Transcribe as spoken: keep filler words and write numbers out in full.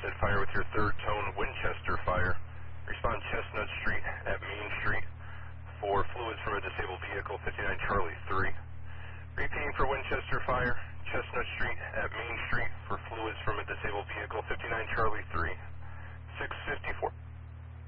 said fire with your third tone, Winchester fire. Respond Chestnut Street at Main Street for fluids from a disabled vehicle, fifty-nine Charlie three. Repeating for Winchester fire, Chestnut Street at Main Street for fluids from a disabled vehicle, fifty-nine Charlie